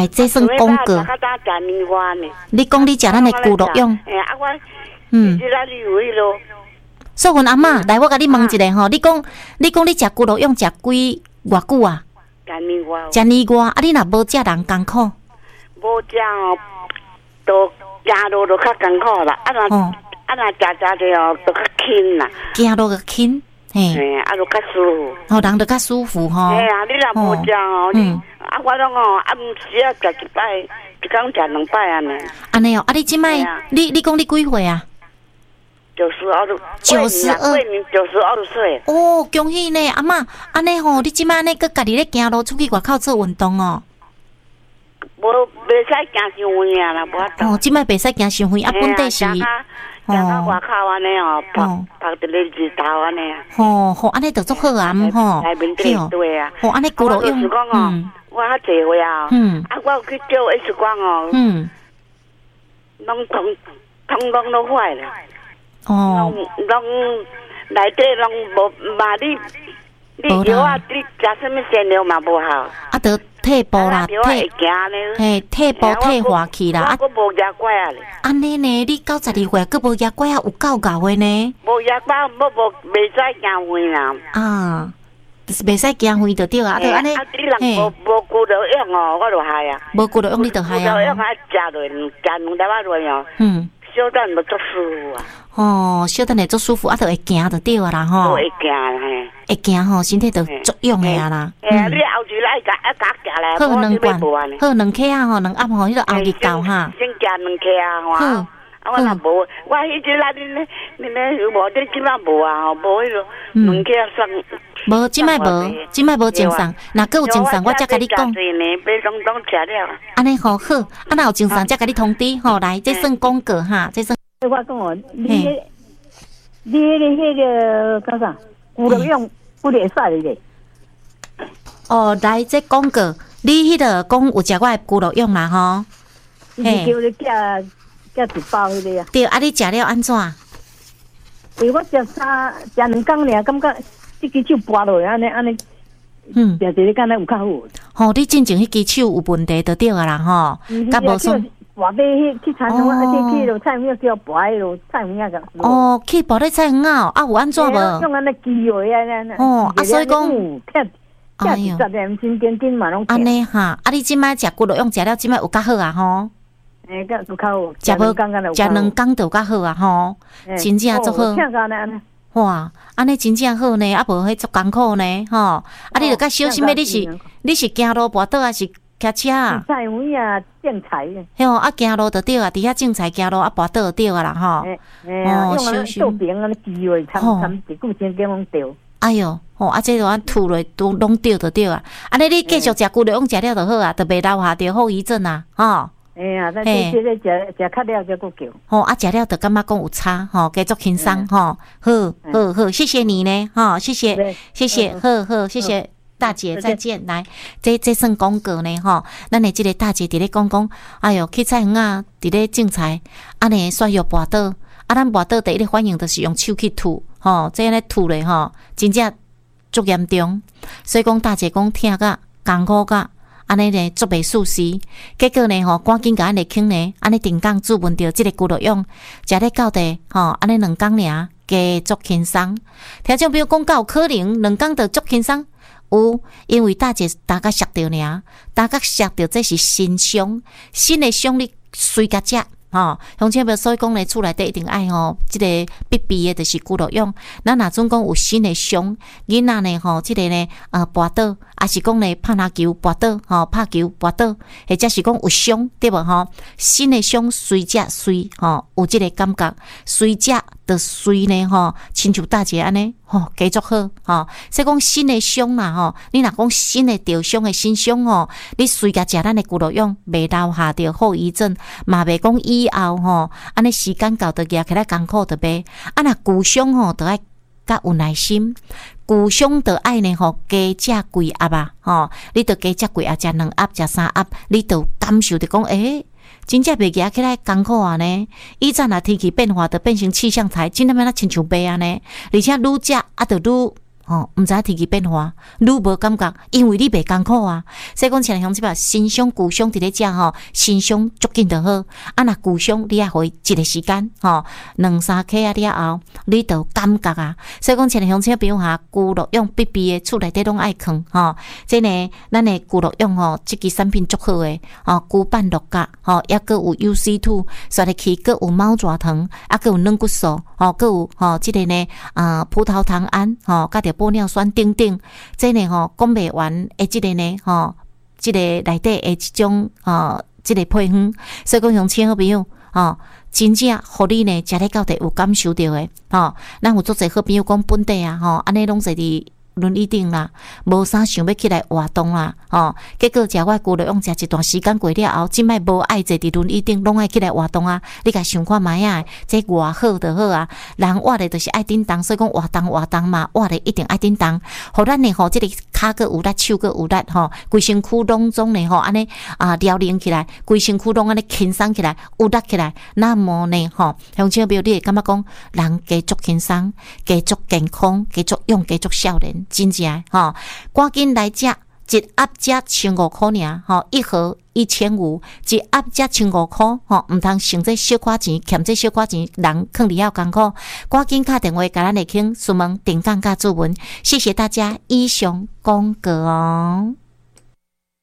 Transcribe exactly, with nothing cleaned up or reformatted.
来，这算功课。你讲你食咱的骨肉用，嗯。所以阮阿嬷来，我甲你问一下吼，你讲你讲你食骨肉用食几偌久啊？食年外，啊，你若无食人艰苦？ 无食哦，都行路都较艰苦啦。啊，若啊若食食着哦，都较轻啦。 行路较轻，嘿， 啊，都较舒服。 哦，人都较舒服吼。 嘿啊，你若无食哦，你啊，我拢哦，啊，毋时啊食一摆，一工食两摆安尼。 安尼哦，啊，你即摆，你你讲你几岁啊？ 九十二， 九十二， 九十二岁。 哦，恭喜呢，阿嬷，安尼吼，你即摆安尼，佮家己咧行路出去外口做运动哦。 无，袂使行伤远啊啦，无法度。 哦，即摆袂使行伤远，啊，本地是。 行到外口安尼哦，拍拍一个日头安尼。 吼吼，安尼就足好啊，吼。 内面对对啊。 吼，安尼骨肉用。 就是讲哦，我较侪岁啊。嗯。啊，我有去照 X 光哦。嗯。拢通通拢都坏了。哦，拢内底拢无嘛，你你药啊，你食什么鲜料嘛无好。 啊，得退步啦，退嘿退步退化去啦。 我无牙怪啊咧。 安尼呢，你九十二岁，佮无牙怪啊，有够够的呢。 无牙怪，无无袂使行远啦。 啊，就是袂使行远就对啊。啊，安尼。 啊，你人无无骨头用哦，我就害啊。 无骨头用你就害啊。 骨头用啊，食落食两粒仔落哦。嗯。小等就足舒服啊！ 哦，小等下足舒服，啊，就会行就对啊啦吼。 会行嘿， 会行吼，身体就足用的啊啦。 哎呀，你后日来甲啊甲行来， 好两罐，好两克啊吼，两盒吼，迄个后日够哈。 先食两克啊，好。啊，我若无，我迄只来恁咧，恁咧有无？你即摆无啊？吼，无迄个两克算。 无，即摆无，即摆无精神。若佫有精神，我才甲你讲。安尼好好，啊，若有精神才甲你通知吼。来，这算广告哈，这算。 我讲哦，你你迄个迄个干啥？骨肉用不会使的。 哦，来，这广告，你迄个讲有食我的骨肉用嘛吼？ 嘿，叫你加加一包迄个啊。 对，啊，你食了安怎？ 因为我食三食两工尔，感觉。这支手拔落安尼安尼，嗯，食一个敢若有较好。 吼，你进前迄支手有问题就对啊啦吼，甲无算。 拔买迄去菜园，啊，去去落菜园叫拔迄落菜园个。 哦，去拔咧菜园啊，啊有安怎无？ 用安尼机会啊，安尼。 哦，啊所以讲， 哎呦，十年真紧紧嘛拢。 安尼哈，啊你即摆食骨肉用食了，即摆有较好啊吼。 诶，个有较好。 食无食两工就较好啊吼，真正足好。哇，安尼真正好呢，啊无迄足艰苦呢，吼！啊，你著甲小心诶，你是你是行路跋倒还是骑车啊？ 菜园啊，种菜。 嘿哦，啊行路就对啊，伫遐种菜行路啊跋倒就对啊啦，吼。 哦，小心。做饼啊，机会参参一句真经拢着。 哎哟，吼！啊，这都啊吐落都拢着就对啊。安尼你继续食骨肉用食了就好啊，就袂留下着后遗症啊，吼。 哎呀，那这这这食食较了才够叫。 吼，啊，食了就感觉讲有差，吼，继续轻松，吼，好，好，好，谢谢你呢，吼，谢谢，谢谢，好好，谢谢大姐，再见。来，这这算广告呢，吼，咱的这个大姐伫咧讲讲，哎哟，去菜园啊，伫咧种菜，安尼需要跋倒，啊，咱跋倒第一个反应就是用手去吐，吼，这样咧吐咧，吼，真正足严重，所以讲大姐讲听甲艰苦甲。安尼呢，足袂舒适，结果呢，吼，赶紧甲安尼轻呢，安尼定岗注文着即个骨肉用，食咧到地，吼，安尼两工尔，加足轻松。听众朋友讲，敢有可能两工就足轻松？有，因为大姐大家熟着尔，大家熟着这是新伤，新的伤你随甲食。吼，乡亲朋友，所以讲咧，厝内底一定爱吼，即个必备的就是骨肉用。咱若总讲有新的伤，囡仔呢吼，即个呢呃跋倒，还是讲咧拍篮球跋倒，吼拍球跋倒，或者是讲有伤，对无吼？新的伤随食随吼，有即个感觉，随食的随呢吼，亲像大姐安尼吼，继续好吼。所以讲新的伤啦吼，你若讲新的着伤的新伤吼，你随甲食咱的骨肉用，袂留下着后遗症，嘛袂讲以后吼，安尼时间到着举起来艰苦着买，啊若旧伤吼，着爱较有耐心，旧伤着爱呢吼，加食几盒啊，吼，你着加食几盒，食两盒，食三盒，你着感受着讲，诶、欸，真正袂举起来艰苦啊呢。以前啊天气变化，着变成气象台，真他妈那亲像白安尼，而且愈食啊着愈吼，毋知影天气变化，愈无感觉，因为你袂艰苦啊。所以讲，像像即摆新伤旧伤伫咧食吼，新伤足紧就好。啊，若旧伤你啊，互伊一个时间吼，两三克啊了后，你就感觉啊。所以讲，像乡亲朋友哈，旧乐用必备的厝内底拢爱放吼。即呢，咱的旧乐用吼，即支产品足好诶，吼，旧半乐甲吼，抑佫有 U C 二，刷入去佫有猫爪糖，啊，佫有软骨素，吼，佫有吼，即个呢，啊，葡萄糖胺，吼，甲着玻尿酸等等，即呢吼讲袂完诶，即个呢吼，即个内底诶即种吼，即个配方，所以讲乡亲好朋友吼，真正互你呢食咧到底有感受到诶，吼，咱有足侪好朋友讲本地啊，吼，安尼拢坐伫轮椅顶啦，无啥想要起来活动啦，吼，结果食我旧乐用食一段时间过了后，即摆无爱坐伫轮椅顶，拢爱起来活动啊！你甲想看卖啊，这偌好就好啊！人活咧就是爱叮当，所以讲活动活动嘛，活咧一定爱叮当。互咱呢吼，即个骹个有力，手个有力吼，规身躯拢总呢吼，安尼啊撩连起来，规身躯拢安尼轻松起来，有力起来。那么呢吼，乡亲朋友，你会感觉讲人加足轻松，加足健康，加足用，加足少年。真正吼，赶紧来食，一盒才千五块尔，吼，一盒一千五，一盒才千五块，吼，毋通省这小可钱，欠这小可钱，人坑里要艰苦，赶紧打电话甲咱来倾询问定岗甲注文，谢谢大家以上广告哦。